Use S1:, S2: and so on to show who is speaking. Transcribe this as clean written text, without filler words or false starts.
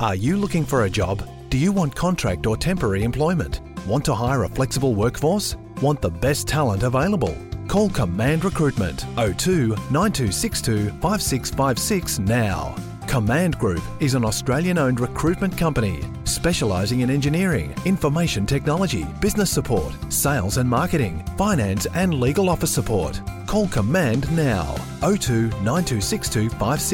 S1: Are you looking for a job? Do you want contract or temporary employment? Want to hire a flexible workforce? Want the best talent available? Call Command Recruitment 02 9262 5656 now. Command Group is an Australian-owned recruitment company specialising in engineering, information technology, business support, sales and marketing, finance and legal office support. Call Command now. 02 9262 5656.